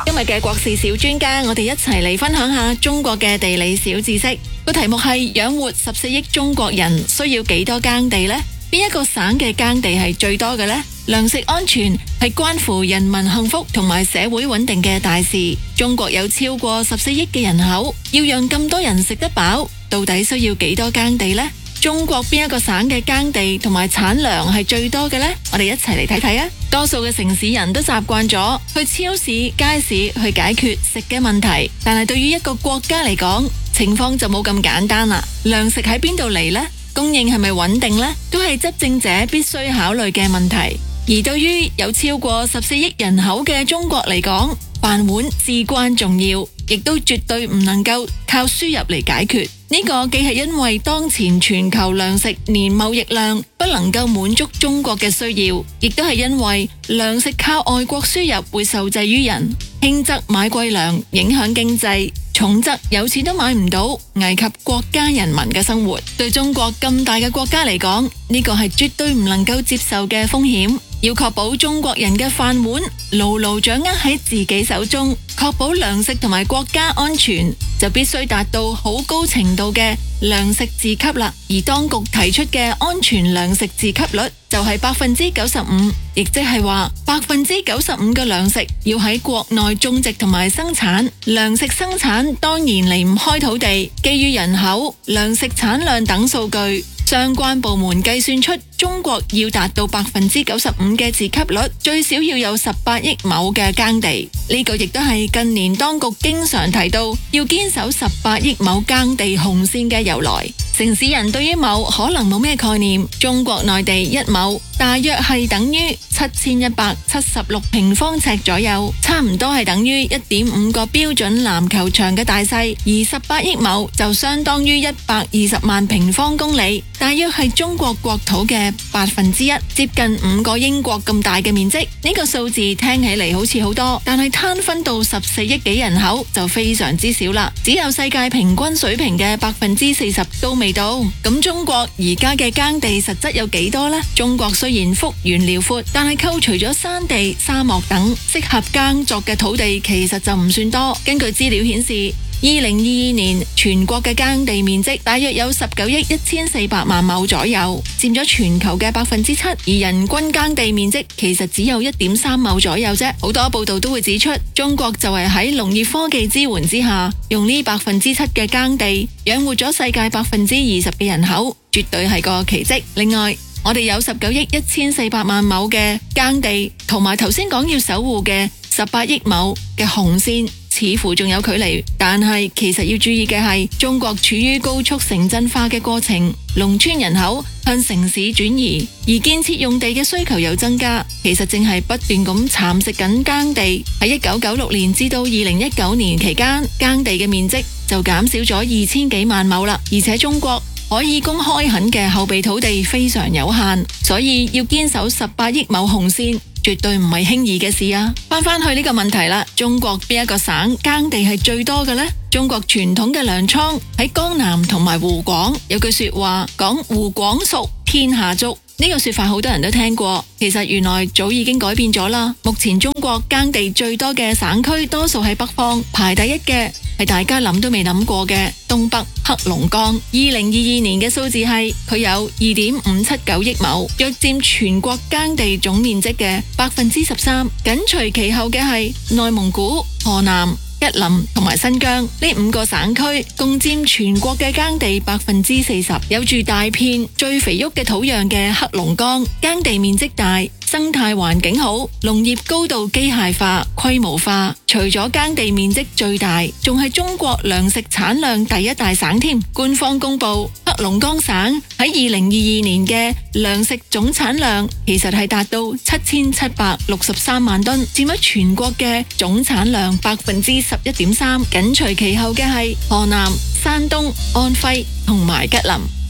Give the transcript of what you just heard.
今日嘅國事小專家，我哋一齊嚟分享下中國嘅地理小知識。個題目係養活14億中國人需要幾多耕地呢？邊一個省嘅耕地係最多嘅呢？糧食安全係關乎人民幸福同埋社會穩定嘅大事。中國有超過14億嘅人口，要讓咁多人食得飽，到底需要幾多耕地呢？中國邊一個省嘅耕地同埋產糧係最多嘅呢？我哋一齊嚟睇睇啊！多數嘅城市人都習慣咗去超市、街市去解決食嘅問題，但係對於一個國家嚟講，情況就冇咁簡單啦。糧食喺邊度嚟呢？供應係咪穩定呢？都係執政者必須考慮嘅問題。而對於有超過14億人口嘅中國嚟講，飯碗至關重要，亦都絕對唔能夠靠輸入嚟解決。呢個既係因為當前全球糧食年貿易量不能夠滿足中國嘅需要，亦都係因為糧食靠外國輸入會受制於人，輕則買貴糧影響經濟，重則有錢都買唔到，危及國家人民嘅生活。對中國咁大嘅國家嚟講，呢個係絕對唔能夠接受嘅風險。要確保中國人嘅飯碗牢牢掌握喺自己手中，確保糧食同埋國家安全，就必須達到好高程度嘅糧食自給啦。而當局提出嘅安全糧食自給率就係95%，亦即係話95%嘅糧食要喺國內種植同埋生產。糧食生產當然離唔開土地，基於人口、糧食產量等數據，相關部門計算出中國要達到95%嘅自給率，最少要有18億畝嘅耕地。呢個亦都係近年當局經常提到要堅守18億畝耕地紅線嘅由來。城市人對於畝可能冇咩概念，中國內地1畝大約係等於7176平方尺左右，差唔多係等於1.5個標準籃球場嘅大細，而18億畝就相當於120萬平方公里，大約係中國國土嘅1/8，接近5個英國咁大嘅面積。呢個數字聽起嚟好似好多，但係攤分到14億幾人口就非常之少啦，只有世界平均水平嘅40%都未到。咁中國而家嘅耕地實質有幾多呢？中國雖然幅員遼闊，但係扣除咗山地、沙漠等適合耕作嘅土地，其實就唔算多。根據資料顯示，2022年全國嘅耕地面積大約有19億1400萬畝左右，佔咗全球嘅7%，而人均耕地面積其實只有1.3畝左右啫。好多報道都會指出，中國就係喺農業科技支援之下，用呢7%嘅耕地養活咗世界20%嘅人口，絕對係個奇蹟。另外，我哋有19億1400萬畝嘅耕地，同埋頭先講要守護嘅18億畝嘅紅線，似乎仲有距離。但係其實要注意嘅係，中國處於高速城鎮化嘅過程，農村人口向城市轉移，而建設用地嘅需求又增加，其實正係不斷咁蠶食緊耕地。喺1996年至到2019年期間，耕地嘅面積就減少咗2000幾萬畝啦，而且中國可以公開墾嘅後備土地非常有限，所以要堅守18億畝紅線，絕對唔係輕易嘅事啊！翻去呢個問題啦，中國邊一個省耕地係最多嘅呢？中國傳統嘅糧倉喺江南同埋湖廣，有句說話講湖廣熟，天下足。呢個說法好多人都聽過，其實原來早已經改變咗啦。目前中國耕地最多嘅省區多數喺北方，排第一嘅係大家諗都未諗過嘅東北黑龍江。2022年嘅數字係佢有2.579億畝，約佔全國耕地總面積嘅13%。緊隨其後嘅係內蒙古、河南、吉林同埋新疆，呢5個省區共佔全國嘅耕地40%。有住大片最肥沃嘅土壤嘅黑龍江，耕地面積大，生態環境好，農業高度機械化、規模化。除咗耕地面積最大，仲係中國糧食產量第一大省添。官方公布，黑龍江省喺2022年嘅糧食總產量其實係達到7763萬噸，佔咗全國嘅總產量11.3%。緊隨其後嘅係河南、山東、安徽同埋吉林。